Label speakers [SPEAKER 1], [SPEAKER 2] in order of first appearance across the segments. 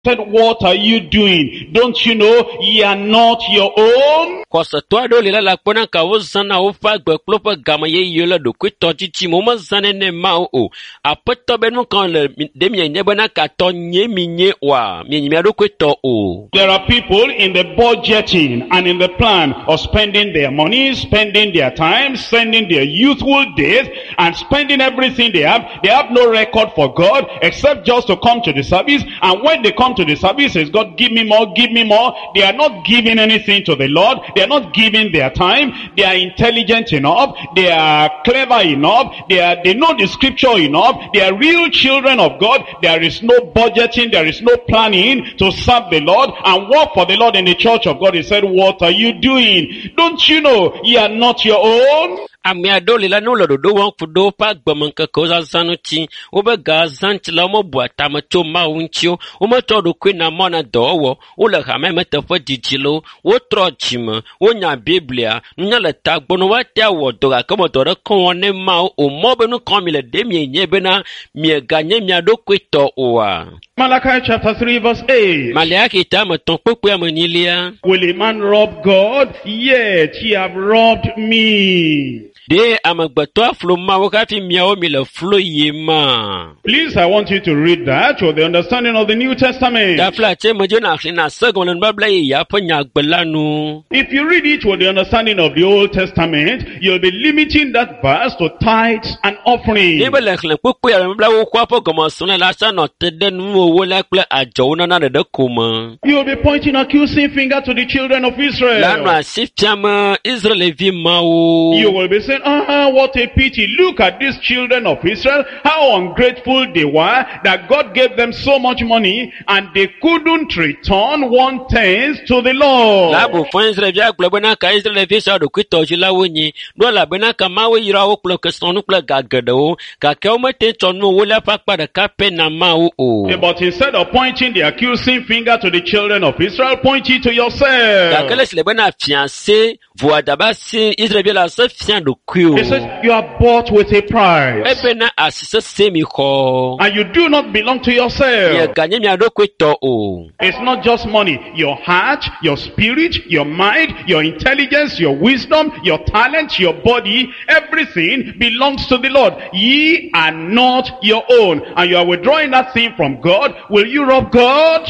[SPEAKER 1] Said, what are you doing? Don't you know ye are not your own?
[SPEAKER 2] Kosa toa do lila la kona ka wozana ufa gbe klopa gama ye yola do kwito chichi moma zane ne mao o. Apeto benu kan le demye nyebana ka to nye minye wa. Minye do kwito o.
[SPEAKER 1] There are people in the budgeting and in the plan of spending their money, spending their time, spending their youthful days, and spending everything they have. They have no record for God except just to come to the service. And when they come to the service, says, God, give me more, give me more. They are not giving anything to the Lord. They are not giving their time. They are intelligent enough. They are clever enough. They know the scripture enough. They are real children of God. There is no budgeting. There is no planning to serve the Lord and work for the Lord in the church of God. He said, what are you doing? Don't you know ye are not your own?
[SPEAKER 2] Amia do lila no lo do won fudo pa gbomanka ko zanu ti o be ga zanti la mo buata ma to ma unchio o ma to do kwina mona do wo o le ha me te fo didilo wo tro chima o nya biblia nya le ta gbono wa ta wo do ga ko mo to re kon ne ma o mo be no kon mi le de mi nye be na mi ga nye mi do kwito o wa.
[SPEAKER 1] Malachi chapter 3 verse 8.
[SPEAKER 2] Malachi ta ma ton popo amanilia.
[SPEAKER 1] Will a man rob God? Yet ye have robbed me.
[SPEAKER 2] De amagbato aflo ma wakafi miao mi le flo yema.
[SPEAKER 1] Please, I want you to read that with the understanding of the New Testament. If you read it with the understanding of the Old Testament, you'll be limiting that verse to tithes and offering. You'll be pointing accusing finger to the children of Israel. You will be saying, what a pity. Look at these children of Israel, how ungrateful they were, that God gave them so much money and they couldn't return 1/10 to the Lord. But instead of pointing the accusing finger to the children of Israel, point it to yourself. He says, you are bought with a price. And you do not belong to yourself. It's not just money. Your heart, your spirit, your mind, your intelligence, your wisdom, your talent, your body, everything belongs to the Lord. Ye are not your own. And you are withdrawing that thing from God. Will you rob God?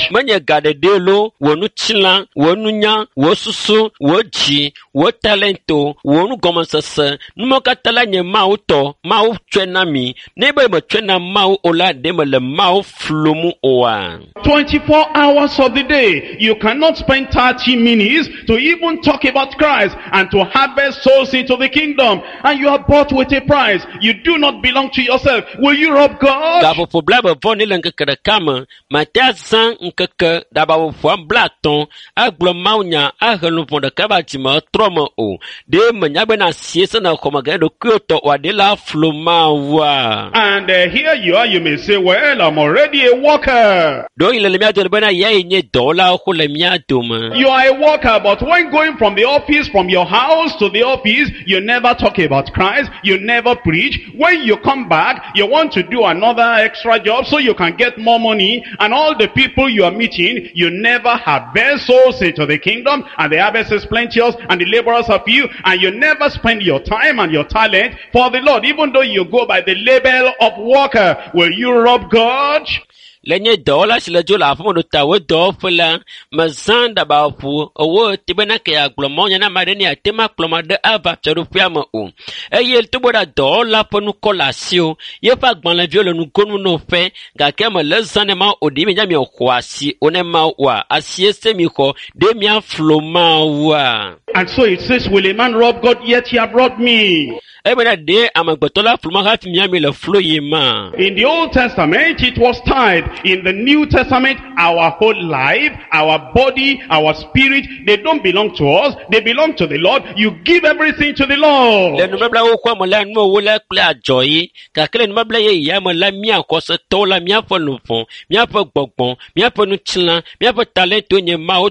[SPEAKER 2] Numokatala nye mau to mau twena mi nebe mo twena mau ola deme le mau flumu oa.
[SPEAKER 1] 24 hours of the day, you cannot spend 30 minutes to even talk about Christ and to harvest souls into the kingdom. And you are bought with a price. You do not belong to yourself. Will you rob God?
[SPEAKER 2] Dabo problema voni lenkeke kama matia san nkeke dabo fo blaton aglo maunya ahelu pon de kabati ma troma o de menyabe na siesa na komagado kyoto wadela floma wa.
[SPEAKER 1] And here you are, you may say, well, I'm already a worker.
[SPEAKER 2] Do ile lemia to bana ye nye dola ko lemia duma.
[SPEAKER 1] You are a worker, but when going from the office, from your house to the office, you never talk about Christ, you never preach. When you come back, you want to do another extra job so you can get more money, and all the people you are meeting, you never harvest souls into the kingdom, and the harvest is plenteous, and the laborers are few, and you never spend your time and your talent for the Lord, even though you go by the label of worker. Will you rob God?
[SPEAKER 2] Lenye dola sila jola afu mo tawo do fela mazanda ba fu owo tibena ke aglomonya na madeni atema kloma de ava pseru fiama o eyel tuboda dola ponu kolasio ye fa gbon la violo nu gonu no fe ga ke mo lezane ma odi mi nyame okwasi onema wa asie semi ko de mi afloma wa.
[SPEAKER 1] And so it says, will a man rob God? Yet ye have robbed me.
[SPEAKER 2] In the
[SPEAKER 1] Old Testament, it was tithe. In the New Testament, our whole life, our body, our spirit, they don't belong to us. They belong to the Lord. You give everything to the Lord.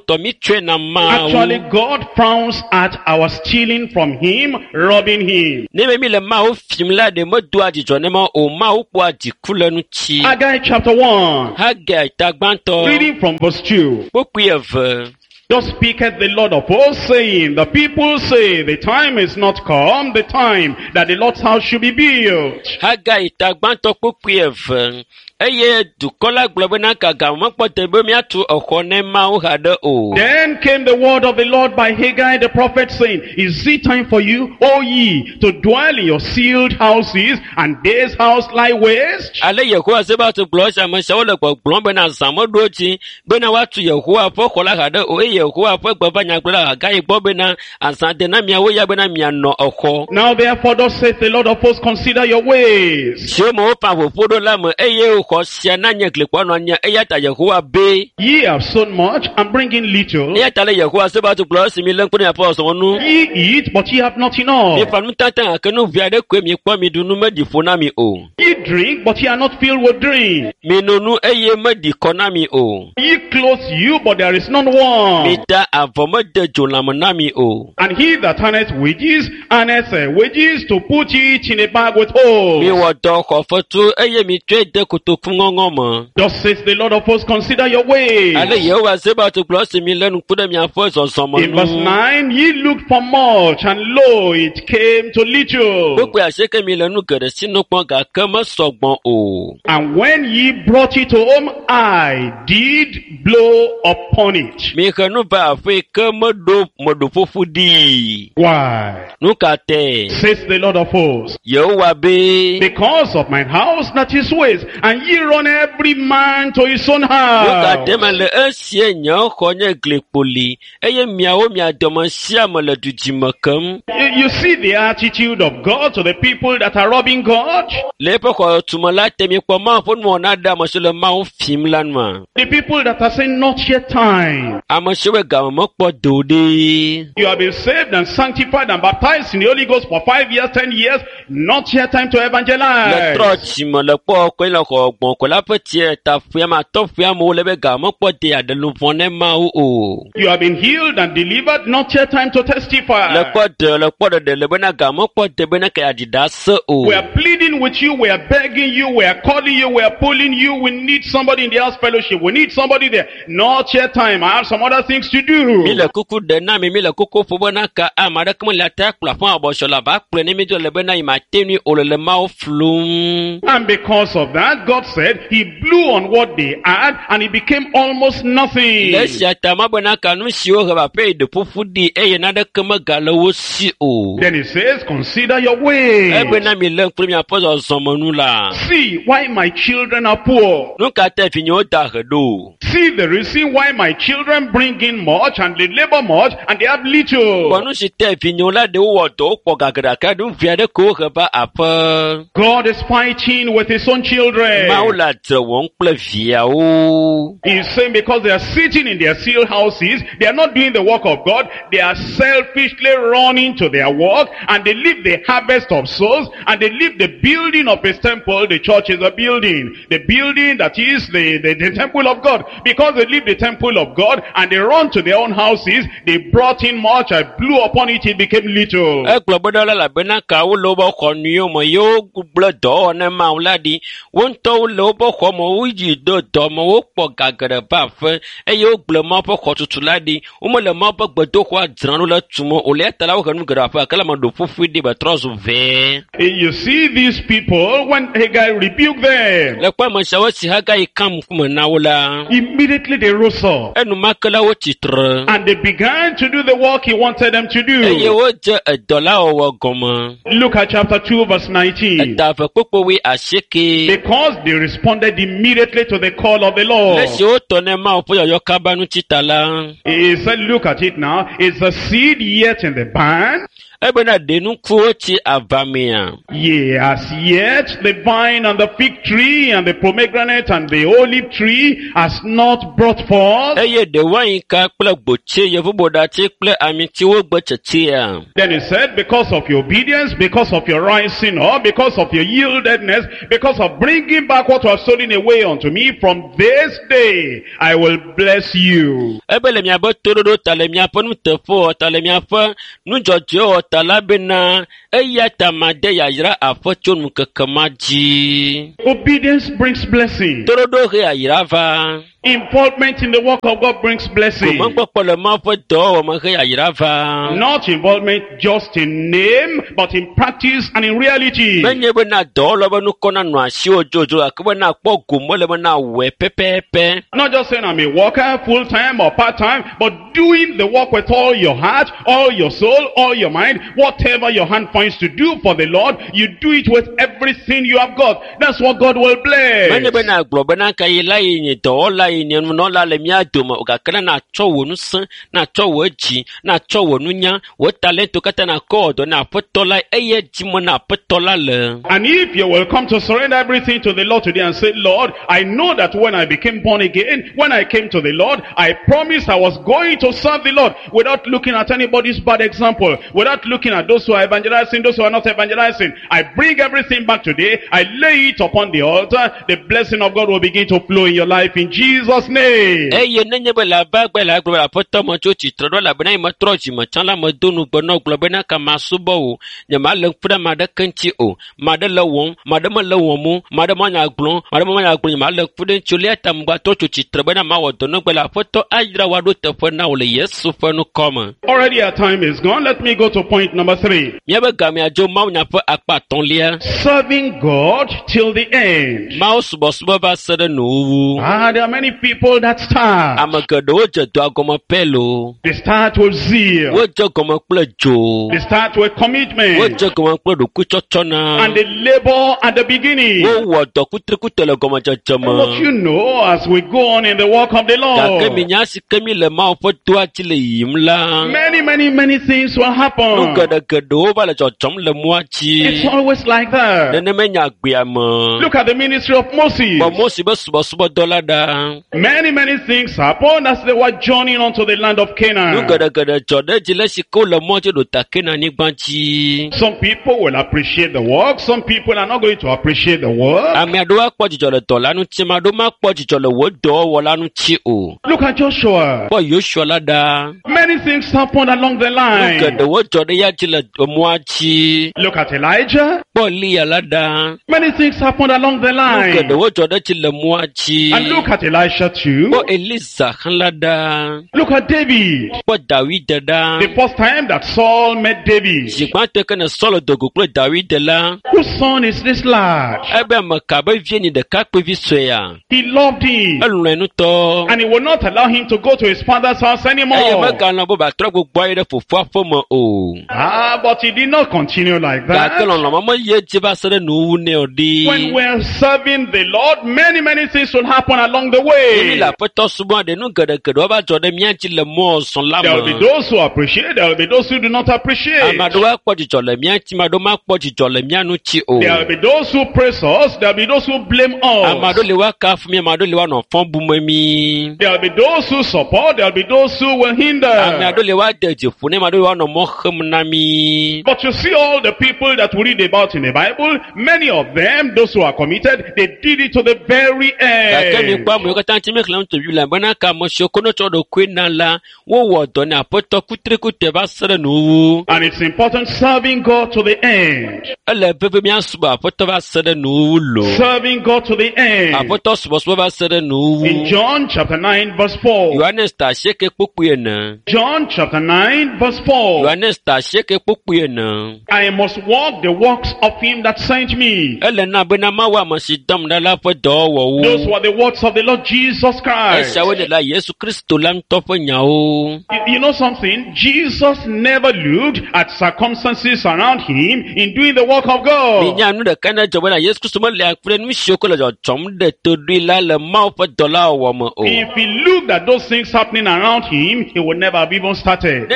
[SPEAKER 1] Actually, God frowns at our stealing from Him, robbing Him.
[SPEAKER 2] Nebe mi le ma o film la de mo do adijọ ne mo o ma o po adiku lenu chi.
[SPEAKER 1] Haggai chapter 1.
[SPEAKER 2] Haggai tagbanto.
[SPEAKER 1] Reading from verse 2.
[SPEAKER 2] Poku eve.
[SPEAKER 1] Thus speaketh the Lord of hosts, saying, the people say, the time is not come, the time that the Lord's house should be built.
[SPEAKER 2] Haggai tagbanto poku eve. Eye dukola globena kaga mokpo tebe mi atu oko ne ma o hade o.
[SPEAKER 1] Then came the word of the Lord by Haggai the prophet, saying, is it time for you, O ye, to dwell in your sealed houses, and this house lie waste?
[SPEAKER 2] Ale Yehowa seba tu glosha masha ole kwa glombe na samodochi bena watu Yehowa po kola hade o Yehowa po gbaba nyagbola Haggai bobe na asante na mia wo ya bena mia no oko.
[SPEAKER 1] Now therefore thus saith the Lord of hosts, consider your ways.
[SPEAKER 2] Shomo pa fodo lam eye ye
[SPEAKER 1] have sown much and bring in little.
[SPEAKER 2] Ye
[SPEAKER 1] eat, but ye have not enough. Ye drink, but ye are not filled with drink. Ye clothe you, but there is none warm. And he that earneth wages, wages to put it in a bag with holes. Thus says the Lord of hosts, consider your ways. In verse 9, ye looked for much, and lo, it came to little. And when ye brought it home, I did blow upon it. Why? Says the Lord of hosts, because of mine house that is waste, and ye run every man to his own house. You see the attitude of God to the people that are robbing God? The people that are saying not yet time. You have been saved and sanctified and baptized in the Holy Ghost for 5 years, 10 years, not yet time to evangelize. You have been healed and delivered, not yet time to testify. We are pleading with you, we are begging you, we are calling you, we are pulling you. We need somebody in the house fellowship, we need somebody there. Not yet time, I have some other things to do. And because of that, God said he blew on what they had and it became almost nothing. Then he says, consider your ways. See why my children are poor. See the reason why my children bring in much and they labor much and they have little. God is fighting with his own children. He's saying because they are sitting in their sealed houses, they are not doing the work of God, they are selfishly running to their work, and they leave the harvest of souls, and they leave the building of his temple. The church is a building. The building that is the temple of God. Because they leave the temple of God, and they run to their own houses, they brought in much, I blew upon it, it became little. You see these people, when Haggai rebuked them, immediately they rose up and they began to do the work he wanted them to do. Look at chapter 2 verse 19. Because they responded immediately to the call of the Lord. He said, look at it now. Is the seed yet in the barn? Yea, as yet the vine and the fig tree and the pomegranate and the olive tree has not brought forth. Then he said, because of your obedience, because of your rising up, because of your yieldedness, because of bringing back what was stolen away unto me, from this day I will bless you.
[SPEAKER 2] eya tamade ya yira afɔtso kekemaji.
[SPEAKER 1] Obedience brings blessing.
[SPEAKER 2] Torodo he ya yira va.
[SPEAKER 1] Involvement in the work of God brings blessing.
[SPEAKER 2] Not
[SPEAKER 1] involvement just in name, but in practice and in reality. Not just saying I'm a worker, full-time or part-time, but doing the work with all your heart, all your soul, all your mind. Whatever your hand finds to do for the Lord, you do it with everything you have got. That's what God will bless.
[SPEAKER 2] Nola le mia doma ukakana na chowo nusa na chowo ji na chowo nunya wo talento kata na kodo na potola eye jimo na potola le.
[SPEAKER 1] And if you will come to surrender everything to the Lord today and say, Lord, I know that when I became born again, when I came to the Lord, I promised I was going to serve the Lord without looking at anybody's bad example, without looking at those who are evangelizing, those who are not evangelizing. I bring everything back today. I lay it upon the altar. The blessing of God will begin to flow in your life in Jesus' name.
[SPEAKER 2] Eye nenye bela bagla glo apoto mo chuchi trodo la bena mo troji mo chala mo dunu bono glo bena kama subo nyama le fuda mada kanchi o mada lawon mada ma lawon mu mada ma nya glo nyama le fuda chulia tamgba to chuchi trodo na ma wodono bela foto ajra wado tefo na ole yesu fanu koma.
[SPEAKER 1] Already our time is gone. Let me go to point number 3.
[SPEAKER 2] Yebe gami ajo ma nya fa akpa ton lia.
[SPEAKER 1] Serving God till the end.
[SPEAKER 2] Ma subo ba sada no.
[SPEAKER 1] There are many people that start. They start with zeal. They start with commitment. And they labor at the beginning. But you know, as we go on in the work of the Lord, many things will happen. It's always like that. Look at the ministry of Moses. Many things happened as they were journeying onto the land of Canaan. Some people will appreciate the work. Some people are not going to appreciate the work. Look at Joshua. Many things happened along the line. Look at Elijah. Many things happened along the line. And look at Elisha too. Look at David. The first time that Saul met David, whose son is this lad? He loved him, and he would not allow him to go to his father's house anymore. But he did not continue like that. When we're serving the Lord, many things will happen along the way. There will be those who appreciate, there will be those who do not appreciate. There will be those who praise us, there will be those who blame us. There will be those who support, there will be those who will hinder. But you see all the people that we read about in the Bible, many of them, those who are committed, they did it to the very end. And it's important serving God to the end. Serving God to the end. In John chapter 9 verse 4. John chapter 9 verse 4. I must walk the works of him that sent me. Those were the words of the Lord Jesus Christ. You know something? Jesus never looked at circumstances around him in doing the work of God. If he looked at those things happening around him, he would never have even started.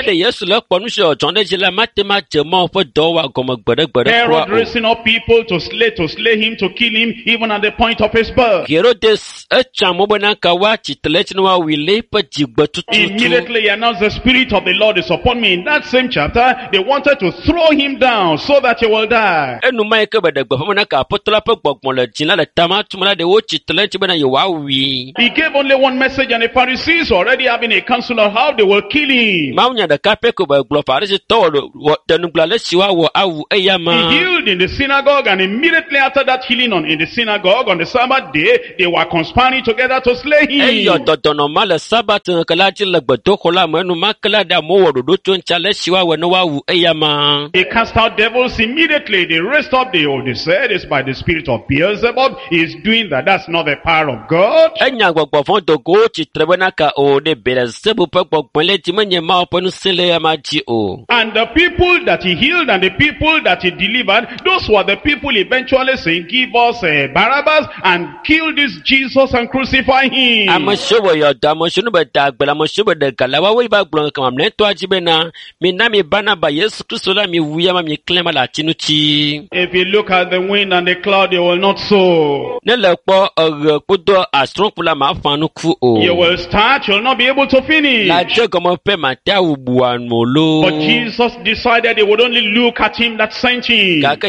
[SPEAKER 1] Herod raising up people to slay him, to kill him, even at the point of his birth. Immediately he announced, the Spirit of the Lord is upon me. In that same chapter, they wanted to throw him down so that he will die. He gave only one message, and the Pharisees were already having a council of how they will kill him. He healed in the synagogue, and immediately after that healing in the synagogue on the Sabbath day, they were conspiring together to slay him. They cast out devils immediately. They raised up they said it's by the spirit of Beelzebub. He's doing that. That's not the power of God. And the people that he healed and the people that he delivered, those were the people eventually saying, give us Barabbas and kill this Jesus and crucify him. If you look at the wind and the cloud, you will not sow. You will start, you will not be able to finish. But Jesus decided he would only look at him that sent him. I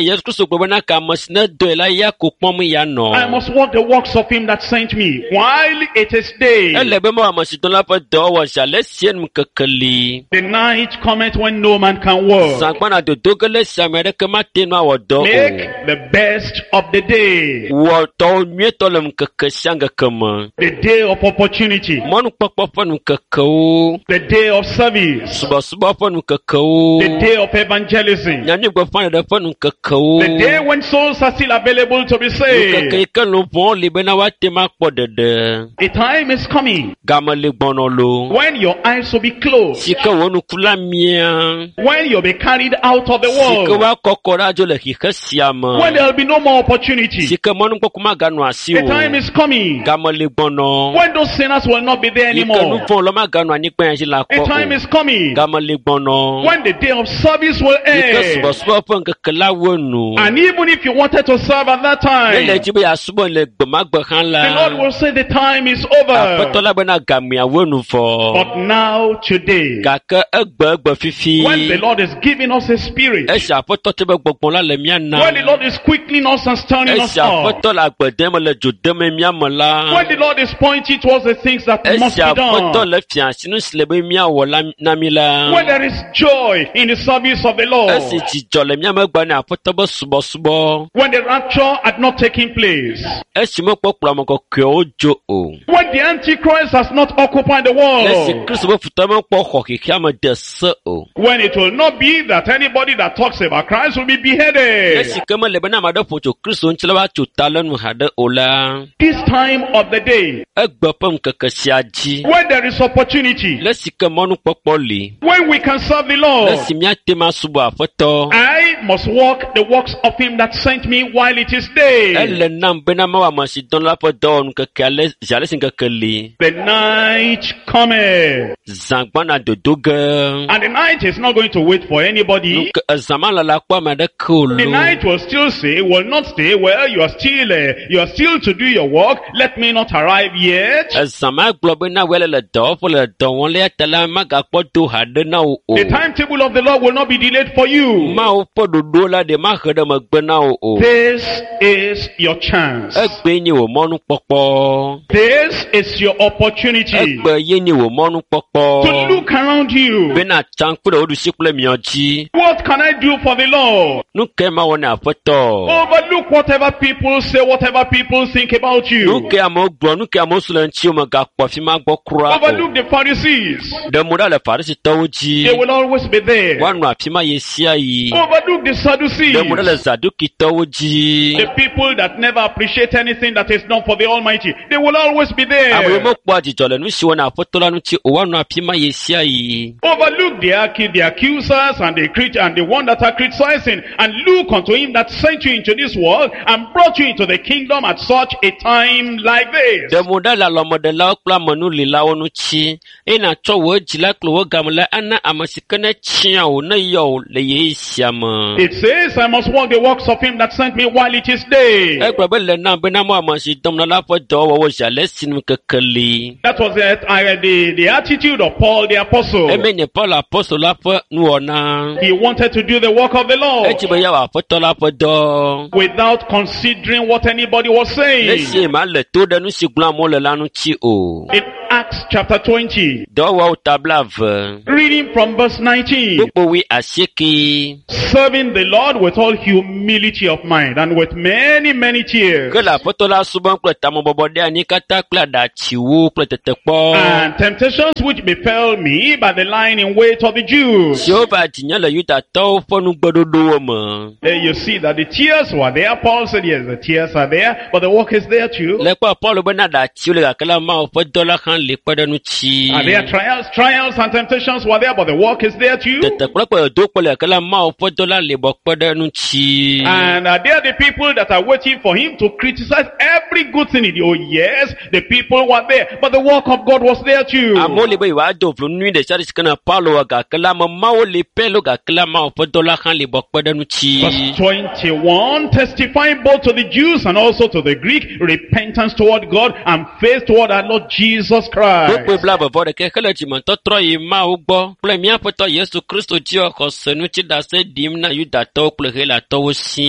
[SPEAKER 1] must walk the works of him that sent me while it is day. The night cometh when no man can work. Make the best of the day. The day of opportunity. The day of service. The day of evangelism. The day when souls are still available to be saved. A time is coming when your eyes will be closed, when you'll be carried out of the world, when there will be no more opportunity. A time is coming when those sinners will not be there anymore. A time is coming when the day of service will end. And even if you wanted to serve at that time, the Lord will say the time is over. But now, today, when the Lord is giving us His Spirit, when the Lord is quickening us and stirring us up, when the Lord is pointing towards the things that must be done, when there is joy in the service of the Lord, when the rapture had not taken place, when the Antichrist has not occupied the world, when it will not be that anybody that talks about Christ will be beheaded. This time of the day, when there is opportunity, when we can serve the Lord, I must walk the works of Him that sent me while it is day. The night cometh, and the night is not going to wait for anybody. The night will still say, will not stay, well, you are still to do your work, let me not arrive yet. The timetable of the Lord will not be delayed for you. This is your chance. This is your opportunity to look around you. What can I do for the Lord? Overlook whatever people say, whatever people think about you. Overlook the Pharisees. They will always be there. Overlook the Sadducees. The people that never appreciate anything that is done for the Almighty. They will always be there. Overlook the accusers and the one that are criticizing, and look unto Him that sent you into this world and brought you into the kingdom at such a time like this. It says, I must walk the works of Him that sent me while it is day. That was the attitude of Paul the Apostle. He wanted to do the work of the Lord without considering what anybody was saying. Acts chapter 20,
[SPEAKER 2] Dɔwɔwu tabla ve.
[SPEAKER 1] reading from verse 19.
[SPEAKER 2] Gbogbo wi asieke.
[SPEAKER 1] Serving the Lord with all humility of mind and with many, many tears.
[SPEAKER 2] Ke le Aƒetɔ la subɔm kple tamebɔbɔ ɖe anyi katã kple aɖatsiwo kple tetekpɔ.
[SPEAKER 1] And temptations which befell me by the lying in wait of the Jews.
[SPEAKER 2] Siwo va dzinye le Yudatɔwo ƒe nugbeɖoɖowo me.
[SPEAKER 1] You see that the tears were there. Paul said, yes, the tears are there, but the work is there too.
[SPEAKER 2] Le kpɔ Paulo bena aɖatsiwo le gake le Mawu ƒe dɔ la hã le kpe ɖe nu tsi.
[SPEAKER 1] Are there trials? Trials and temptations were there, but the work is there too.
[SPEAKER 2] Tetekpɔ kple edokpɔ le gake le Mawu ƒe dɔ la le bɔ kpe ɖe nu tsi.
[SPEAKER 1] And are there the people that are waiting for him to criticize every good thing? Oh yes, the people were there, but the work of God was there too.
[SPEAKER 2] Amewo le be yewoado vlo nui ɖe sia ɖe si ke ne Paulo wɔ gake le ame mawo le pe lo gake le Mawu ƒe dɔ la hã le bɔ kpe ɖe nu tsi.
[SPEAKER 1] Verse 21, testifying both to the Jews and also to the Greek, repentance toward God and faith toward our Lord Jesus Christ.
[SPEAKER 2] Gbogbo bla vevɔ ɖeke hele dzimetɔtrɔ yi Mawu gbɔ kple míaƒe Tɔ Yesu Kristo dzi xɔse ŋuti ɖase ɖim na Yudatɔwo kple Helatɔwo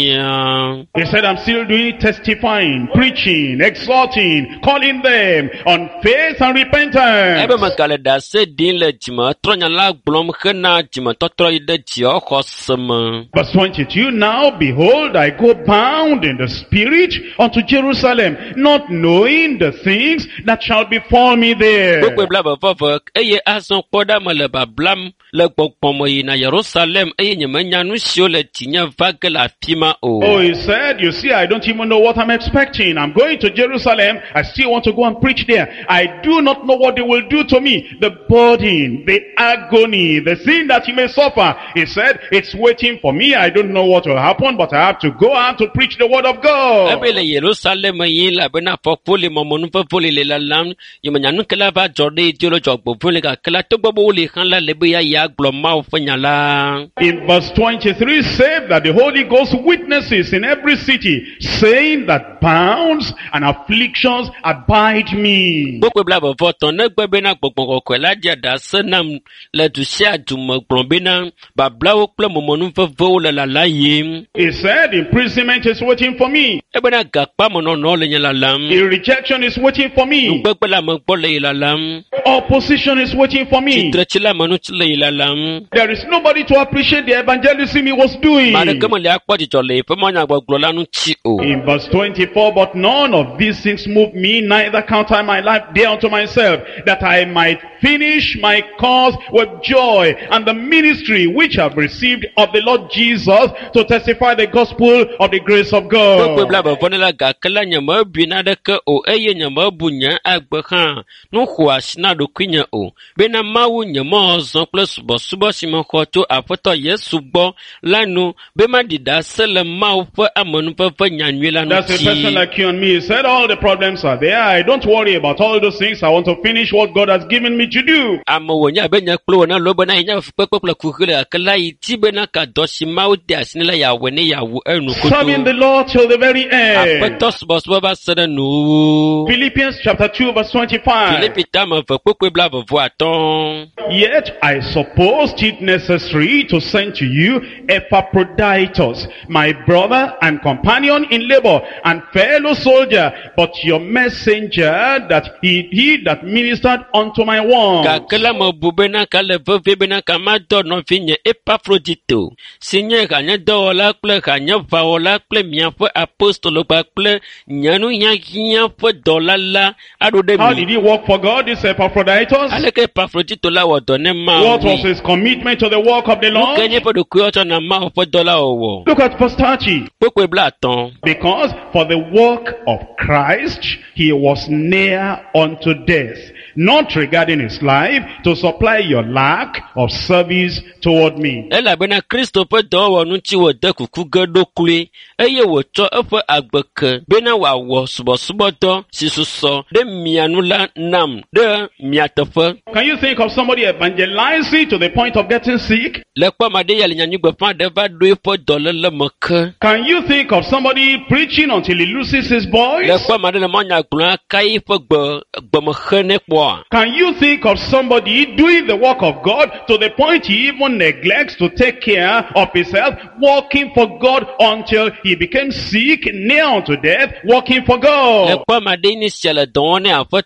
[SPEAKER 2] siaa.
[SPEAKER 1] He said, I'm still doing testifying, preaching, exhorting, calling them on faith and repentance.
[SPEAKER 2] Ebe megale ɖase ɖim le dzimetrɔnya la gblɔm hena dzimetɔtrɔ yi ɖe dziexɔse me.
[SPEAKER 1] Verse 22, now behold, I go bound in the spirit unto Jerusalem, not knowing the things that shall befall me there.
[SPEAKER 2] Gbogbo bla vevɔve eye azɔ kpɔ ɖa me le bablam le gbɔgbɔ me yina Yerusalem eye nyemenya nu siwo le dzinye va ge le afi ma o.
[SPEAKER 1] Oh, he said, you see, I don't even know what I'm expecting. I'm going to Jerusalem. I still want to go and preach there. I do not know what they will do to me. The burden, the agony, the sin that he may suffer. He said, it's waiting for me. I don't know what will happen, but I have to go out to preach the word of God.
[SPEAKER 2] Ebe le Yerusalem yi la bena fɔƒo le mɔmɔnu ƒeƒo le lalam yemenya nu ke la va dzɔ ɖe edi le dzɔgbɔʋu le gake la togbɔ be wo le xã la le be ya agblɔ Mawu ƒe nya la.
[SPEAKER 1] In verse 23, save that the Holy Ghost witnesses in every city, saying that bounds and afflictions abide me.
[SPEAKER 2] Gbogbo bla vevɔ tɔ negbe bena gbɔgbɔ kɔkɔe la di aɖase nam le du sia du me gblɔ bena bablawo kple mɔmɔnu vevewo le lala yim.
[SPEAKER 1] He said, imprisonment is waiting for me.
[SPEAKER 2] Ebena gakpamenɔnɔ le nye lalam.
[SPEAKER 1] A rejection is waiting for me.
[SPEAKER 2] Nugbegbe la me gbɔ le yi lalam.
[SPEAKER 1] Opposition is waiting for me.
[SPEAKER 2] Tsitretsi la me nutsi le yi lalam.
[SPEAKER 1] There is nobody to appreciate the evangelism he was doing.
[SPEAKER 2] Maɖeke me le akpɔ dzidzɔ le eƒe mɔnyagbɔgblɔ la nutsi o.
[SPEAKER 1] In verse 24, but none of these things move me, neither count I my life dear unto myself, that I might finish my cause with joy, and the ministry which I've received of the Lord Jesus to testify the gospel of the grace of
[SPEAKER 2] Gbogbo
[SPEAKER 1] God.
[SPEAKER 2] bla vevɔ ne la gake la nye mebu naɖeke o eye nye mebu nye agbe hã nuxɔ asi na ɖokuinye o bena Mawu nye mɔzɔ kple subɔsubɔ si mexɔ tso Aƒetɔ Yesu gbɔ la nu be maɖi ɖase le Mawu ƒe amenuveve nyanyui la
[SPEAKER 1] That's a person
[SPEAKER 2] ŋuti.
[SPEAKER 1] like you and me. He said all the problems are there. I don't worry about all those things. I want to finish what God has given me to do.
[SPEAKER 2] Ame wònye abe nye kple wòna lo bena yenye fukpekpe kple kuku le gake la yi ti bena ka dɔ si Mawu de asi ne la yeawɔe ne yeawu enu
[SPEAKER 1] Serving the
[SPEAKER 2] koto.
[SPEAKER 1] Lord till the very end.
[SPEAKER 2] Aƒetɔ subɔsubɔ va se ɖe nu.
[SPEAKER 1] Philippians chapter 2 verse 25.
[SPEAKER 2] Filipi tame ve kpekpe bla vevɔ atɔ̃.
[SPEAKER 1] Yet I supposed it necessary to send to you Epaphroditus, my brother and companion in labor and fellow soldier, but your messenger that he that ministered unto my wants.
[SPEAKER 2] Gake la mebu bena ka le vevie bena ka madɔ nɔvinye Epafrodito si nye hanyedɔwɔla kple hanyevawɔla kple miaƒe apostolo kpakple nye nuhiahiã ƒe dɔla la aɖo ɖe
[SPEAKER 1] How
[SPEAKER 2] mi.
[SPEAKER 1] did he work for God, this Epaphroditus?
[SPEAKER 2] Aleke Epafrodito la wɔ dɔ ne
[SPEAKER 1] What was
[SPEAKER 2] Mawu.
[SPEAKER 1] his commitment to the work of the
[SPEAKER 2] Nu ke
[SPEAKER 1] Lord?
[SPEAKER 2] nye ƒe ɖokui ɔtsɔ na Mawu ƒe dɔ la wɔwɔ.
[SPEAKER 1] Look at verse 30.
[SPEAKER 2] Kpekpe bla atɔ̃.
[SPEAKER 1] Because for the work of Christ, he was near unto death, not regarding his life, to supply your lack of service toward me.
[SPEAKER 2] Elabena Kristo ƒe dɔwɔwɔ ŋuti wòde kuku ge ɖokuie eye wòtsɔ eƒe agbe ke bena wòawɔ subɔsubɔdɔ si susɔ ɖe mia nu la nam ɖe mia teƒe.
[SPEAKER 1] Can you think of somebody evangelizing to the point of getting sick?
[SPEAKER 2] Le kpɔm aɖe ya le nyanyugbe ƒã ɖe va ɖo eƒe dɔléle me ke.
[SPEAKER 1] Can you think of somebody preaching until he loses his voice?
[SPEAKER 2] Le kpɔm aɖe le mɔnyagblɔ aka eƒe gbemexe ne kpɔa.
[SPEAKER 1] Can you think of somebody doing the work of God to the point he even neglects to take care of his health, working for God until he became sick, near unto death, working for
[SPEAKER 2] Le
[SPEAKER 1] God?
[SPEAKER 2] kpɔm aɖe ni sia le dɔ wɔm ne Aƒetɔ bena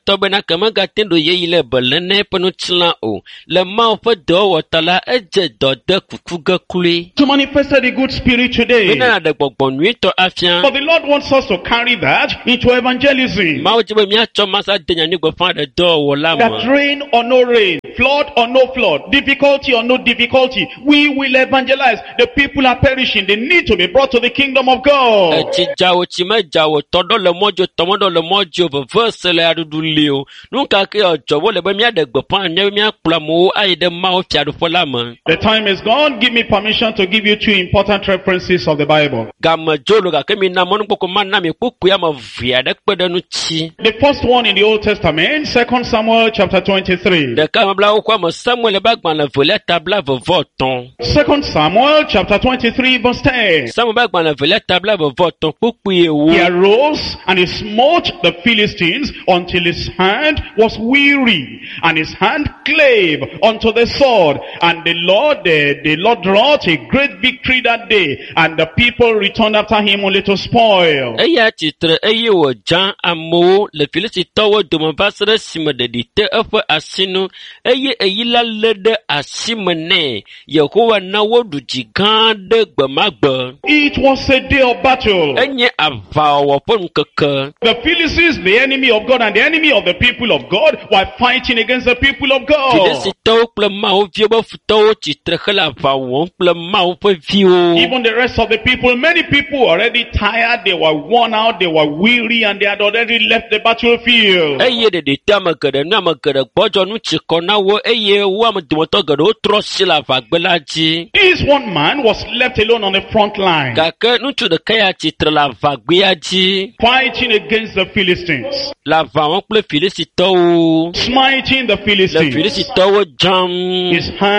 [SPEAKER 2] gake megatendo ye le belene penutsla o le Mawu ƒe dɔwɔwɔ la edze dɔ de kuku ge klui.
[SPEAKER 1] To manifest the good spirit today.
[SPEAKER 2] Bena de gbɔgbɔ nyuitɔ afia.
[SPEAKER 1] But the Lord wants us to carry that into evangelism.
[SPEAKER 2] Mawu dzi be míatsɔ masa de nyanyigbe fã ɖe dɔwɔwɔ la
[SPEAKER 1] That
[SPEAKER 2] me.
[SPEAKER 1] rain or no rain, flood or no flood, difficulty or no difficulty, we will evangelize. The people are perishing. They need to be brought to the kingdom of God.
[SPEAKER 2] Etsi dzawo tsi me dzawo tɔ ɖɔ le mɔdzo tɔmɔ ɖɔ le mɔdzo veve se le aɖuɖu li o. Nu ka ke edzɔ wo le be míaɖe gbeƒã nye be míakplɔ amewo ayi ɖe Mawu fiaɖuƒe la me.
[SPEAKER 1] The time is gone. Give me permission to give you two important references of the Bible.
[SPEAKER 2] Game dzolo gake mi na mɔnukpɔkpɔ ma na mi kpukpui ame via ɖe kpe ɖe nu tsi.
[SPEAKER 1] The first one in the Old Testament, 2 Samuel chapter 23.
[SPEAKER 2] Ɖeka me bla wokɔ ame Samuel be agbalẽ velia tabla vevɔtɔn.
[SPEAKER 1] 2 Samuel chapter 23 verse 10.
[SPEAKER 2] Samuel be agbalẽ velia tabla vevɔtɔn kpukpui ewo.
[SPEAKER 1] He arose and he smote the Philistines until his hand was weary and his hand clave unto the sword. And the Lord wrought a great victory that day, and the people returned after him only to spoil.
[SPEAKER 2] Eya tsitre eye wòdza amewo le Filistitɔwo dome va se ɖe esime ɖeɖi te eƒe asinu eye eyi la lé ɖe asime nɛ. Yehowa na woɖu dzi gã ɖe gbe ma gbe.
[SPEAKER 1] It was a day of battle.
[SPEAKER 2] Enye aʋawɔwɔ ƒe ŋkeke.
[SPEAKER 1] The Philistines, the enemy of God and the enemy of the people of God, were fighting against the people of God.
[SPEAKER 2] Filistitɔwo kple Mawu viwo be futɔwo tsitre hele aʋa wɔm kple Mawu ƒe viwo.
[SPEAKER 1] Even the rest of the people, many people were already tired, they were worn out, they were weary, and they had already left the battlefield.
[SPEAKER 2] Eye ɖeɖi te ame geɖe nu ame geɖe gbɔdzɔ nu tsi kɔ na wo eye wo ame dometɔ geɖewo trɔ si le aʋagbe la dzi.
[SPEAKER 1] This one man was left alone on the front line,
[SPEAKER 2] Gake ŋutsu ɖeka ya tsitre le aʋagbea dzi.
[SPEAKER 1] fighting against the Philistines,
[SPEAKER 2] Le aʋa wɔm kple Filistitɔwo.
[SPEAKER 1] smiting the
[SPEAKER 2] Le
[SPEAKER 1] Philistines.
[SPEAKER 2] Filistitɔwo dzam.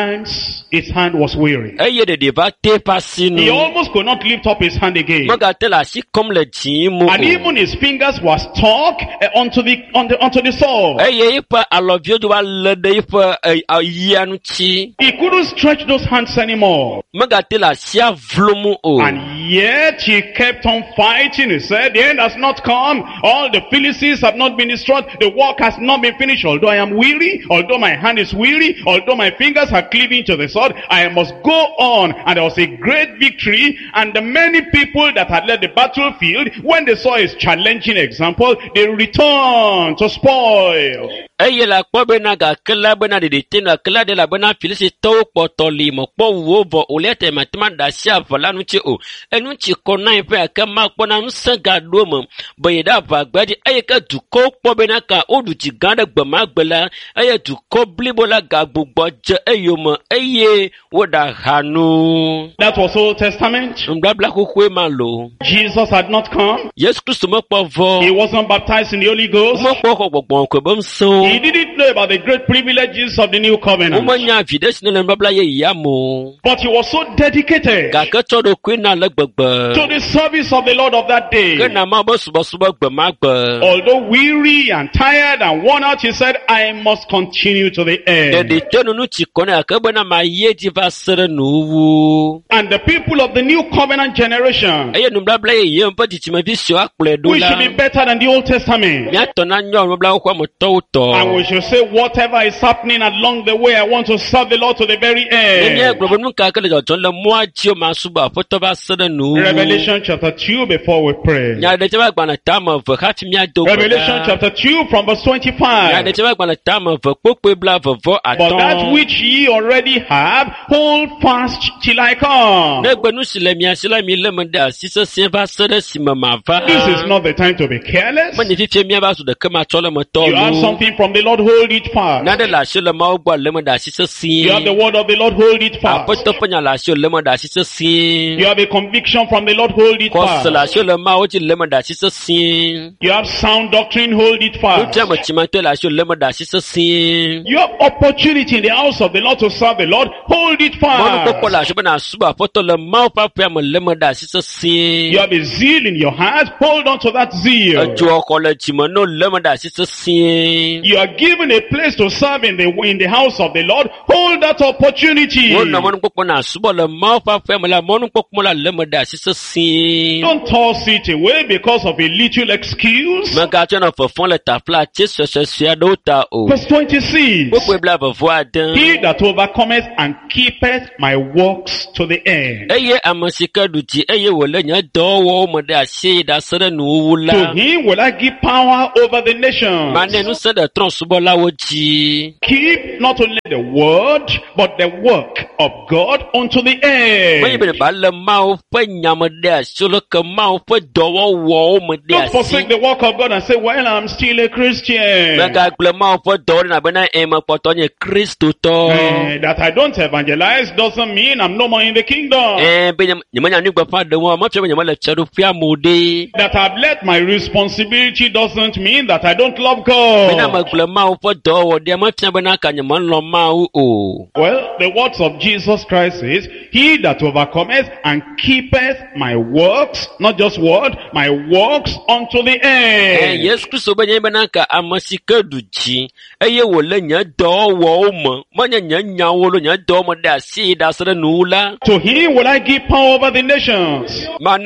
[SPEAKER 1] His hand was weary.
[SPEAKER 2] Eye ɖeɖi va te eƒe asinu.
[SPEAKER 1] He almost could not lift up his hand again.
[SPEAKER 2] Megate le asi kɔm le dzii mu.
[SPEAKER 1] And even his fingers were stuck onto the sword.
[SPEAKER 2] Eye eƒe alɔviwo dzo va lé ɖe eƒe ayia ŋuti.
[SPEAKER 1] He couldn't stretch those hands anymore.
[SPEAKER 2] Megate le asia vlom o.
[SPEAKER 1] And yet he kept on fighting. He said, the end has not come. All the Philistines have not been destroyed. The work has not been finished. Although I am weary, although my hand is weary, although my fingers are cleaving to the sword, I must go on. And there was a great victory. And the many people that had led the battlefield, when they saw his challenging example, they returned to spoil.
[SPEAKER 2] Eye la kpɔ bena gake la bena ɖeɖi te na ke la ɖe la bena Filistitɔwo kpɔtɔ li me kpɔ wo vɔ o le te matema ɖe asi aʋa la ŋuti o. Enu tsi kɔ na yi ƒe ake ma kpɔna ŋusẽ gaɖo me be yi ɖe aʋagbea dzi eye ke dukɔwo kpɔ bena ka woɖu dzi gã ɖe gbe ma gbe la eye dukɔ blibo la gagbugbɔ dze eyome eye woɖe aha nu.
[SPEAKER 1] That was Old Testament.
[SPEAKER 2] Nubabla xoxoe ma lo.
[SPEAKER 1] Jesus had not come.
[SPEAKER 2] Yesu Kristo mekpɔ
[SPEAKER 1] He
[SPEAKER 2] vɔ.
[SPEAKER 1] wasn't baptized in the Holy Ghost.
[SPEAKER 2] Womekpɔ xɔ gbɔgbɔ ko be ŋusẽwo.
[SPEAKER 1] He didn't know about the great privileges of the new covenant.
[SPEAKER 2] Womenya vi ɖe si ne le nubabla yeyea mo.
[SPEAKER 1] But he was so dedicated
[SPEAKER 2] Gake tsɔ ɖokui na le gbegbe.
[SPEAKER 1] to the service of the Lord of that day.
[SPEAKER 2] Ke na ma be subɔsubɔ gbe ma gbe.
[SPEAKER 1] Although weary and tired and worn out, he said, I must continue to the end.
[SPEAKER 2] Ɖeɖi te nu tsi kɔ ne gake bena ma ye dzi va se ɖe nuwu.
[SPEAKER 1] And the people of the new covenant generation,
[SPEAKER 2] Eye nubabla yeye ƒe dzidzimevi siwo akplɔe ɖo
[SPEAKER 1] we
[SPEAKER 2] la.
[SPEAKER 1] should be better than the Old Testament.
[SPEAKER 2] Míatɔ na nyɔ nubabla xoxoa me tɔwo
[SPEAKER 1] And we
[SPEAKER 2] tɔ.
[SPEAKER 1] should say, whatever is happening along the way, I want to serve the Lord to the very
[SPEAKER 2] Ne
[SPEAKER 1] end.
[SPEAKER 2] gblɔ be nu ka ke le dzɔdzɔm le mɔa dzi o ma subɔ aƒetɔ va se ɖe nuwu.
[SPEAKER 1] Revelation chapter 2 before we pray.
[SPEAKER 2] Nya ɖe tse va agbalẽ tame ve hafi míado gbe
[SPEAKER 1] Revelation
[SPEAKER 2] ɖa.
[SPEAKER 1] chapter 2 from verse
[SPEAKER 2] Nya
[SPEAKER 1] 25.
[SPEAKER 2] ɖe tse va agbalẽ tame ve kpokpoe bla vevɔ
[SPEAKER 1] But that
[SPEAKER 2] atɔ̃.
[SPEAKER 1] which ye already have, hold fast till I come.
[SPEAKER 2] Ne gbe nu si le mia si la mi lé me ɖe asi sesẽ va se ɖe esime mava.
[SPEAKER 1] This is not the time to be careless.
[SPEAKER 2] Menye fifia míava su ɖeke ma tsɔ le me
[SPEAKER 1] You have
[SPEAKER 2] tɔ
[SPEAKER 1] something from the Lord, hold it fast.
[SPEAKER 2] Naɖe le asi le Mawu gbɔ lé me ɖe asi sesĩe.
[SPEAKER 1] You have the word of the Lord, hold it fast.
[SPEAKER 2] Aƒetɔ ƒe nya le asi lé me ɖe asi sesĩe.
[SPEAKER 1] You have a conviction from the Lord, hold it
[SPEAKER 2] Xɔse le
[SPEAKER 1] fast.
[SPEAKER 2] asi le Mawu dzi lé me ɖe asi sesĩe.
[SPEAKER 1] You have sound doctrine, hold it fast.
[SPEAKER 2] Nutia me tsimatɔe le asi lé me ɖe asi sesĩe.
[SPEAKER 1] You have opportunity in the house of the Lord to serve the Lord, hold it
[SPEAKER 2] Mɔnukpɔkpɔ le
[SPEAKER 1] fast.
[SPEAKER 2] asi be nasubɔ aƒetɔ le Mawu ƒe aƒea me lé me ɖe asi
[SPEAKER 1] You
[SPEAKER 2] sesĩe.
[SPEAKER 1] have a zeal in your heart, hold on to that zeal.
[SPEAKER 2] Edzoxɔ le dzime ne lé me ɖe asi sesĩe.
[SPEAKER 1] you are given a place to serve in the house of the Lord, hold that opportunity. Don't toss it away because of a little excuse. Verse 26. He that overcometh and keepeth my works to the end. To him will I give power over the nations. Keep not only the word, but the work of God unto the end. Don't forsake the work of God and say, well, I'm still a Christian. That I don't evangelize doesn't mean I'm no more in the kingdom. That I've let my responsibility doesn't mean that I don't love God. Well, the words of Jesus Christ is, he that overcometh and keepeth my works, not just word, my works unto the end. To him will I give power over the nations,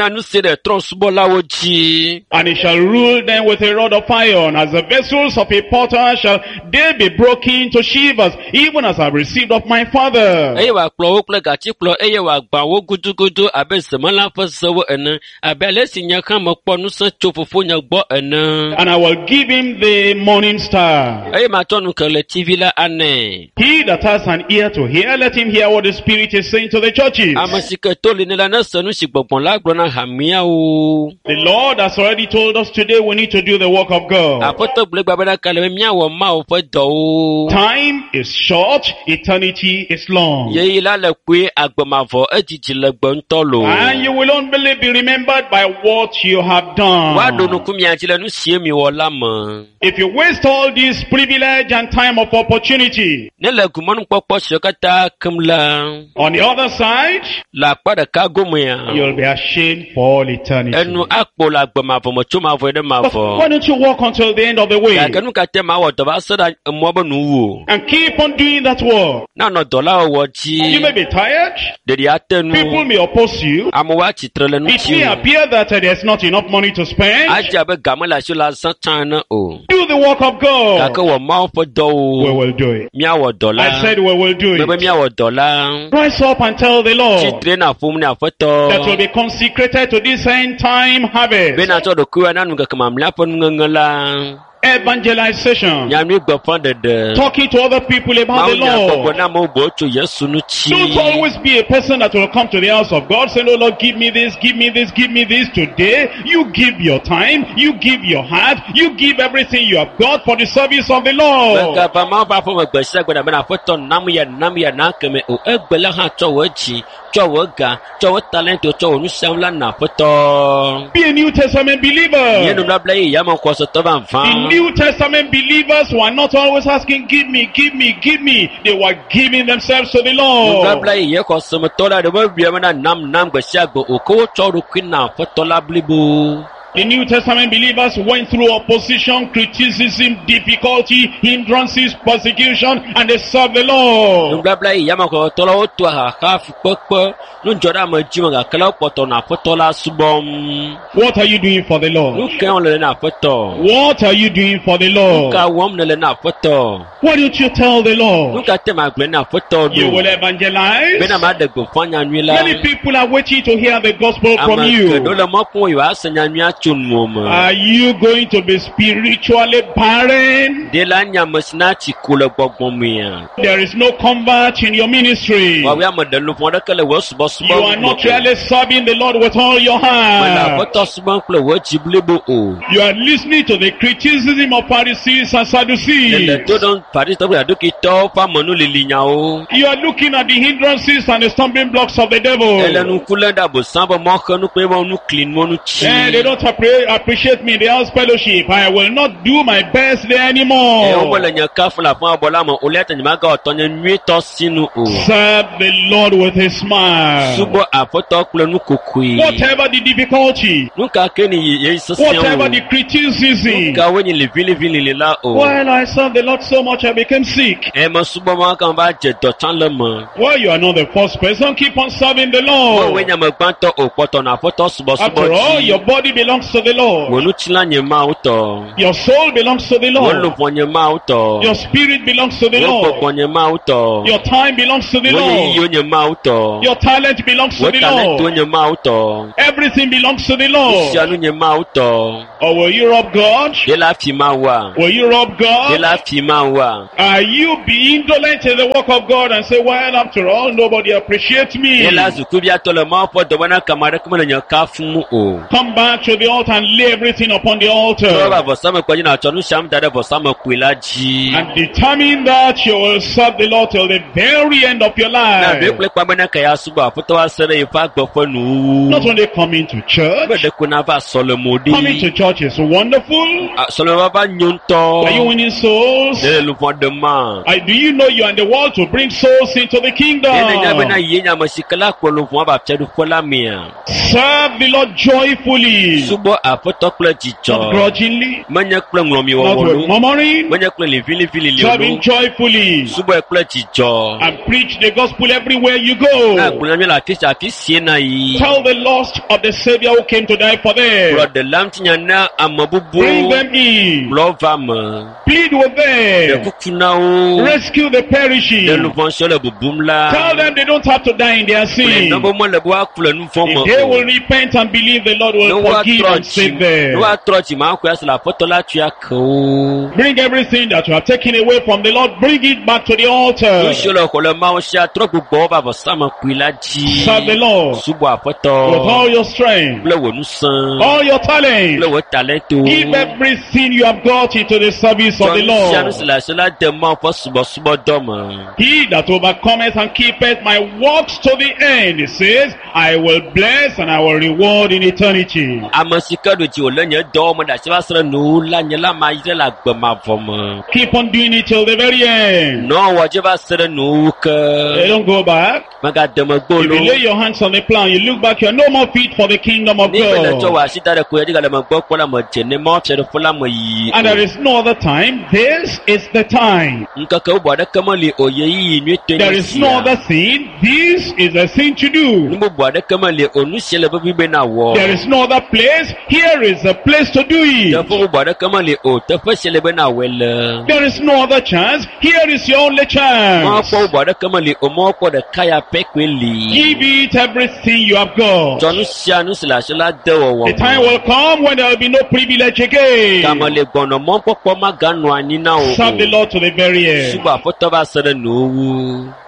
[SPEAKER 1] and he shall rule them with a rod of iron. As the vessels of a potter shall they be broken to shivers, even as I have received of my Father. And I will give him the morning star. He that has an ear to hear, let him hear what the Spirit is saying to the churches. The Lord has already told us today we need to do the work of God. Time is short, eternity is long. And you will only be remembered by what you have done. If you waste all this privilege and time of opportunity, on the other side, you'll be ashamed for all eternity. But why don't you walk until the end of the way and keep on doing that work? You may be tired. People may oppose you. It may appear that there's not enough money to spend. Do the work of God. We will do it. I said we will do it. Rise up and tell the Lord that will be consecrated to this end time harvest. Evangelization, talking to other people about the Lord. Don't always be a person that will come to the house of God saying, oh Lord, give me this, give me this, give me this. Today, you give your time, you give your heart, you give everything you have got for the service of the Lord. Be a New Testament believer. The New Testament believers were not always asking, give me, give me, give me. They were giving themselves to the Lord. The New Testament believers went through opposition, criticism, difficulty, hindrances, persecution, and they served the Lord. What are you doing for the Lord? What are you doing for the Lord? Why don't you tell the Lord? You will evangelize. Many people are waiting to hear the gospel from you. Are you going to be spiritually barren? There is no convert in your ministry. You are not really serving the Lord with all your heart. You are listening to the criticism of Pharisees and Sadducees. You are looking at the hindrances and the stumbling blocks of the devil. And they don't appreciate me in the house fellowship, I will not do my best there anymore. Serve the Lord with his smile. Whatever the difficulty, whatever the criticism. While I serve the Lord so much, I became sick. Well, you are not the first person. Keep on serving the Lord. After all, your body belongs to the Lord. Your soul belongs to the Lord. Your spirit belongs to the Lord. Your time belongs to the Lord. Your talent belongs to the Lord. Everything belongs to the Lord. Or will you rob God? Will you rob God? Are you being indolent in the work of God and say, well, after all, nobody appreciates me? Come back to the altar and lay everything upon the altar. And determine that you will serve the Lord till the very end of your life. Not only coming to church. Coming to church is wonderful. Are you winning souls? Do you know you are in the world to bring souls into the kingdom? Serve the Lord joyfully. Not grudgingly. Not with murmuring. Serving joyfully. And preach the gospel everywhere you go. Tell the lost of the Savior who came to die for them. Bring them in. Plead with them. Rescue the perishing. Tell them they don't have to die in their sin. If they will repent and believe, the Lord will forgive and save them. Bring everything that you have taken away from the Lord, bring it back to the altar. Serve the Lord with all your strength, all your talent. Give everything you have got into the service of the Lord. He that overcometh and keepeth my works to the end, he says, I will bless and I will reward in eternity. Keep on doing it till the very end. Don't go back. If you lay your hands on the plow, you look back, you are no more fit for the kingdom of God. And there is no other time. This is the time. There is no other thing. This is the thing to do. There is no other place. Here is the place to do it. There is no other chance. Here is your only chance. Give it everything you have got. The time will come when there will be no privilege again. Serve the Lord to the very end.